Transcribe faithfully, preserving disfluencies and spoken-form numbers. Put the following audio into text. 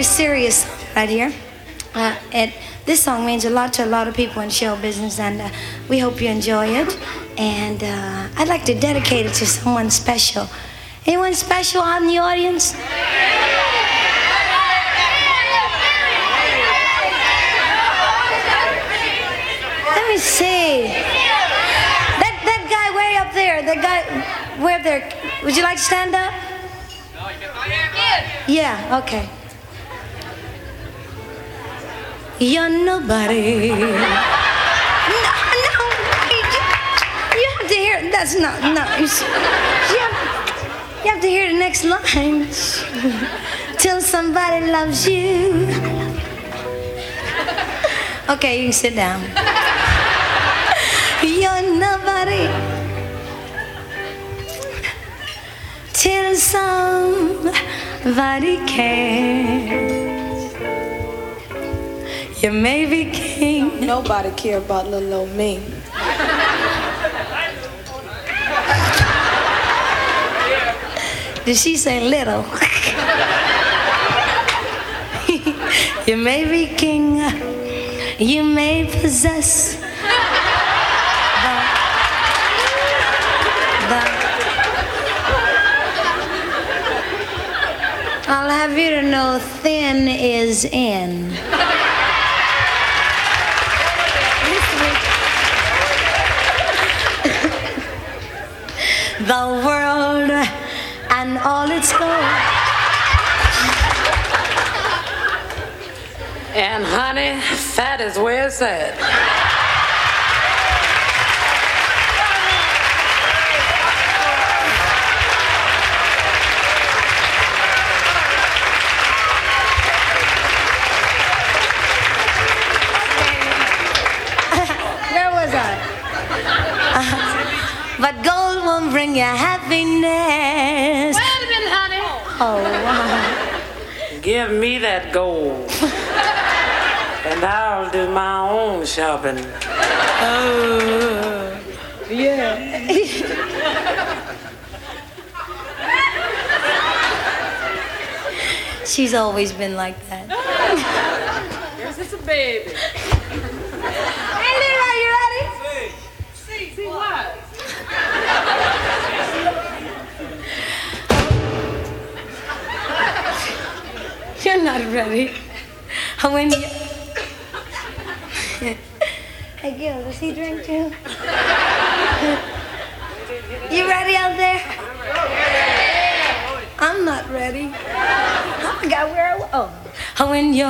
very serious right here. Uh, it, this song means a lot to a lot of people in show business, and uh, we hope you enjoy it. And uh, I'd like to dedicate it to someone special. Anyone special out in the audience? Let me see. That that guy way up there. That guy way up there. Would you like to stand up? Yeah. Okay. You're nobody. No, no. You have to hear. That's not. No. You, see, you, have, you have to hear the next lines. Till somebody loves you. Okay, you can sit down. You're nobody till somebody cares. You may be king. Nobody care about little old me. Did she say little? You may be king. You may possess. I'll have you to know thin is in. The world and all its gold. And honey, fat is where it's at. But gold won't bring you happiness. Wait a minute, honey. Oh, wow. Give me that gold. And I'll do my own shopping. Oh, yeah. She's always been like that. Here's just a baby. Hey, Leroy, you ready? See, see what? You're not ready. When you... Hey, Gil, does he drink too? You ready out there? I'm not ready. I forgot where I was. Oh. When you're